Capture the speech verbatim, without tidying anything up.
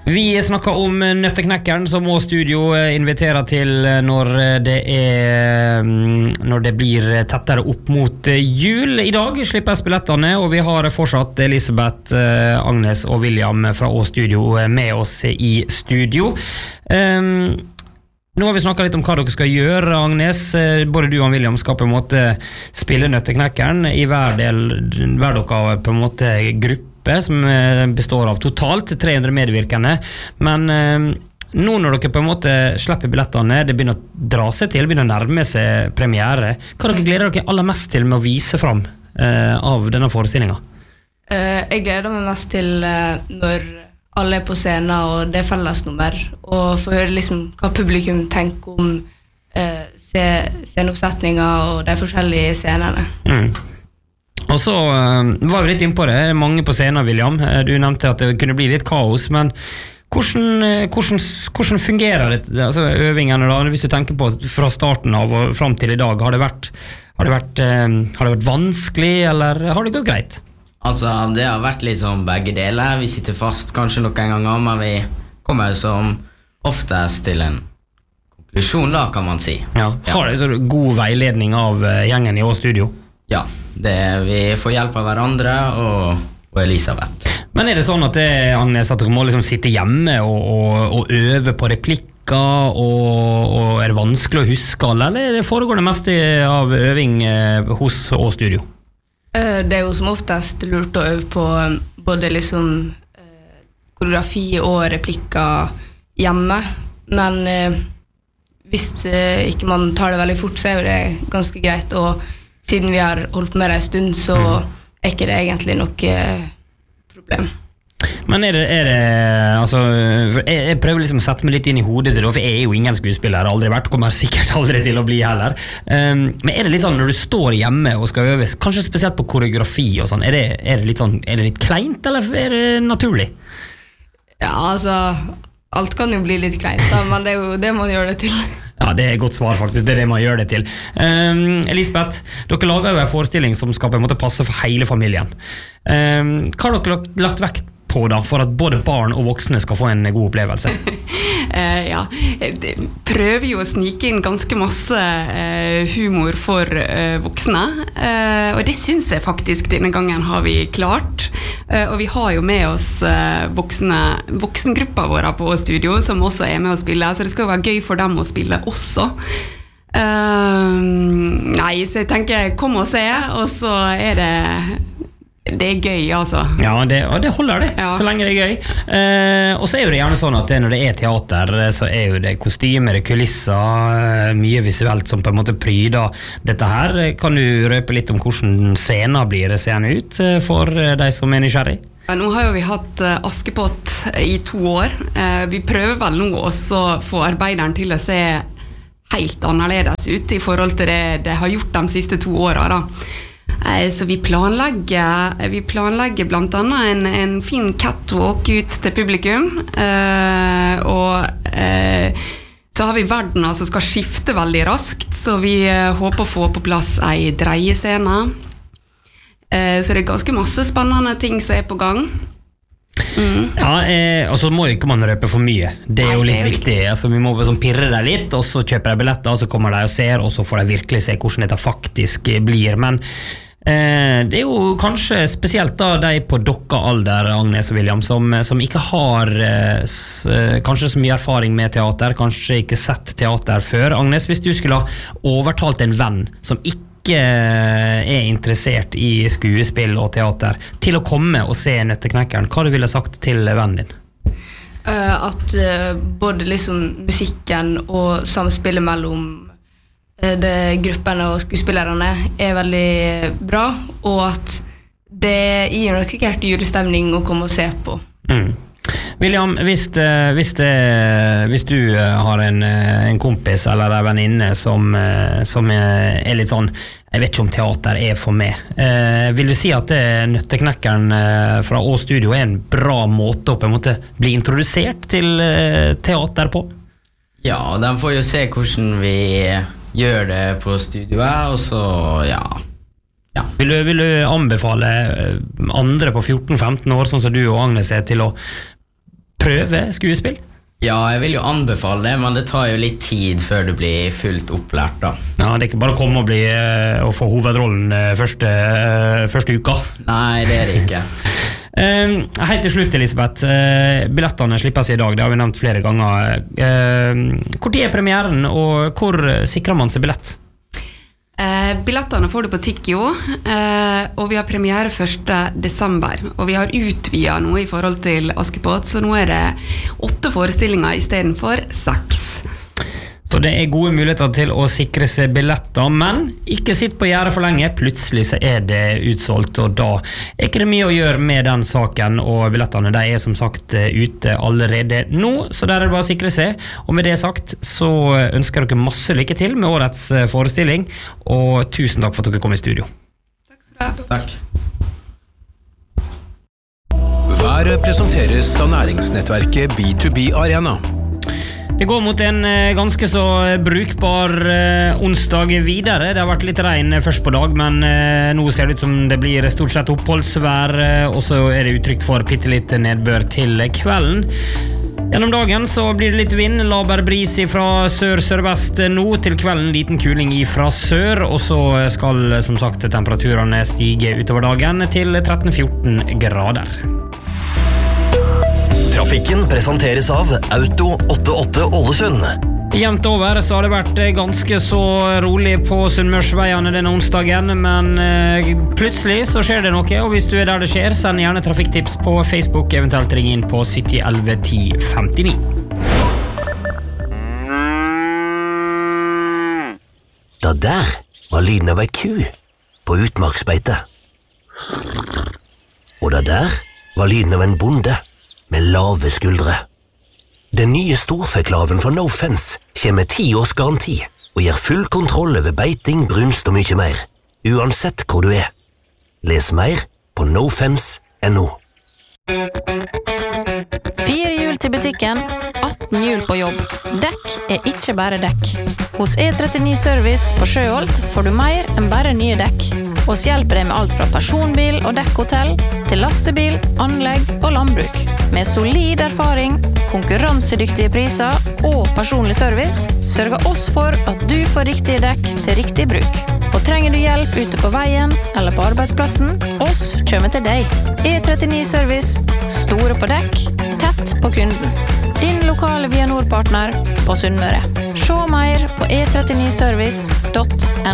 Vi snakker om Nøtteknekkeren som må studio invitere til når det, er, når det blir tettere opp mot jul. I dag slipper billettene, og vi har fortsatt Elisabeth, Agnes og William fra Å-studio med oss i studio. Um, Nå har vi snakket litt om hva dere skal gjøre, Agnes. Både du og William skal på en måte spille Nøtteknekkeren i hver del, hver dere på en måte gruppe som består av totalt tre hundre medvirkende, men eh, nå når dere på en måte slipper billettene, det begynner å dra seg til, begynner å nærme seg premiere, hva dere gleder dere aller mest til med å vise frem eh, av denne forestillingen? Uh, jeg gleder meg mest til uh, når alle er på scenen og det er fellesnummer, og få høre liksom hva publikum tenker om uh, sceneoppsetninger og de forskjellige scenene. Mm. Og så uh, var vi litt inn på det, mange på scenen, William. Du nevnte at det kunne bli litt kaos, men hvordan, hvordan, hvordan fungerer det, altså øvingene da, hvis du tenker på fra starten av og frem til i dag, har det vært, har det vært, uh, har det vært vanskelig, eller har det gått greit? Altså, det har vært litt sånn begge deler. Vi sitter fast kanskje noen ganger, men vi kommer jo som oftest til en konklusjon da, kan man si. Ja. Har det så god veiledning av gjengen i Å-studio? Ja, det, vi får hjelp av hverandre og, og Elisabeth. Men er det sånn at det, Agnes, at dere må liksom sitte hjemme og, og, og øve på replikker, og, og er det vanskelig å huske alle, eller foregår det meste av øving eh, hos Å-studio? Uh, det er jo som oftest lurt å øve på um, både liksom uh, koreografi og replikker hjemme, men uh, hvis uh, ikke man tar det veldig fort, så er jo det ganske greit, og siden vi har holdt med det en stund, så er ikke det egentlig noe problem. Men er det, er det altså, jeg, jeg prøver liksom å sette meg litt inn i hodet til det, for jeg er jo ingen skuespiller, aldri vært, kommer sikkert aldri til å bli heller. Um, men er det litt sånn, når du står hjemme og skal øve, kanskje spesielt på koreografi og sånn, er det, er det litt sånn, er det litt kleint, eller er det naturlig? Ja, altså, alt kan jo bli litt kleint da, men det er jo det man gjør det til. Ja, det er et godt svar faktisk, det er det man gjør det til. Um, Elisabeth, dere lager jo en forestilling som skal på en måte passe for hele familien. Um, hva har dere lagt, lagt vekt på da, for at både barn og voksne skal få en god opplevelse? uh, ja, prøver jo å snike inn ganske masse uh, humor for uh, voksne, uh, og det synes jeg faktisk denne gangen har vi klart. Uh, og vi har jo med oss uh, voksne, voksengrupper våre på studio, som også er med å spille, så det skal jo være gøy for dem å spille også. Uh, nei, så jeg tenker, kom og se, og så er det det er gøy, altså. Ja, det, og det holder det, ja. Så lenge det er gøy. Eh, og så er jo det gjerne sånn at det, når det er teater, så er jo det kostymer, det kulisser, mye visuelt som på en måte pryder dette her. Kan du røpe litt om hvordan scenen blir seende ut for de som er nysgjerrig? Nå har jo vi hatt Askepott i to år. Vi prøver vel nå også å få arbeideren til å se helt annerledes ut i forhold til det de har gjort de siste to årene da. Så vi planlegger, vi planlegger blant annet en, en fin catwalk ut til publikum, uh, og uh, så har vi verdener som skal skifte veldig raskt, så vi uh, håper å få på plass en dreiescene. Uh, så det er ganske masse spennende ting som er på gang. Mm. Ja, eh, og så må ikke man røpe for mye. Det er jo litt er jo viktig, altså, vi må sånn pirre deg litt, og så kjøper de billetter, og så kommer de og ser, og så får de virkelig se hvordan dette faktisk blir. Men eh, det er jo kanskje spesielt da de på dokka alder, Agnes og William, som, som ikke har eh, s, kanskje så mye erfaring med teater, kanskje ikke sett teater før. Agnes, hvis du skulle ha overtalt en venn som ikke er interessert i skuespill og teater til å komme og se Nøtteknekkeren, hva du ville sagt til vennen din? Uh, at uh, både liksom musikken og samspillet mellom uh, de gruppene og skuespillerne er veldig bra, og at det gir nok ikke helt julestemning å komme og se på. Mm. William, hvis, hvis, det, hvis du har en, en kompis eller en venninne som, som er litt sånn, jeg vet ikke om teater er for meg, eh, vil du si at det, Nøtteknekkeren fra Å-studio er en bra måte å på en måte bli introdusert til teater på? Ja, de får jo se hvordan vi gjør det på studioet, og så, ja. ja. Vil du, vil du anbefale andre på fjorten femten år, sånn som du og Agnes er, til å prøve skuespill? Ja, jeg vil jo anbefale det, men det tar jo litt tid før du blir fullt opplært da. Ja, det er ikke bare å komme og, bli, og få hovedrollen første, første uka. Nei, det er det ikke. uh, Helt til slutt, Elisabeth. Uh, billettene slippes i dag, det har vi nevnt flere ganger. Uh, hvor tid er premieren, og hvor sikrer man seg billett? Eh, billettene får du på Tikkio, eh, og vi har premiere første desember, og vi har utvidet noe i forhold til Askepott, så nå er det åtte forestillinger i stedet for seks. Så det er gode muligheter til å sikre seg billetter, men ikke sitt på gjerdet for lenge, plutselig så er det utsolgt, og da er ikke det mye å gjøre med den saken, og billettene de er som sagt ute allerede nå, så der er det bare å sikre seg. Og med det sagt så ønsker dere masse lykke til med årets forestilling, og tusen takk for at dere kom i studio. Takk skal du ha. Takk. Været presenteres av næringsnettverket B to B Arena. Det går mot en ganske så brukbar eh, onsdag videre. Det har vært litt regn først på dag, men eh, nå ser det ut som det blir stort sett oppholdsvær, eh, og så er det uttrykt for bittelitt nedbør til kvelden. Gjennom dagen så blir det litt vind, laber bris fra sør-sørvest nå, til kvelden liten kuling fra sør, og så skal som sagt temperaturene stige utover dagen til tretten til fjorten grader. Trafikken presenteres av Auto åttiåtte Ålesund. Jevnt over så har det vært ganske så rolig på Sunnmørsveiene denne onsdagen, men eh, plutselig så skjer det noe, og hvis du er der det skjer, send gjerne trafikktips på Facebook, eventuelt ring inn på sytti elleve ti femtini. Da der var lyden av ei ku på utmarksbeite. Og da der var lyden av en bonde med lave skuldre. Den nye storfeklaven fra No Fence kommer med ti års garanti og gir full kontroll over beiting, brunst og mye mer, uansett hvor du er. Les mer på nofence punktum no. Fire hjul til butikken, atten hjul på jobb. Dekk er ikke bare dekk. Hos E trettini Service på Sjøholt får du mer enn bare nye dekk. Oss hjelper deg med alt fra personbil og dekkhotell til lastebil, anlegg og landbruk. Med solid erfaring, konkurransedyktige priser og personlig service sørger oss for at du får riktige dekk til riktig bruk. Og trenger du hjelp ute på veien eller på arbeidsplassen, oss kommer til deg. E trettini Service, store på dekk, tett på kunden. Din lokale Via Nord-partner på Sunnmøre. Se mer på e trettini service punktum no.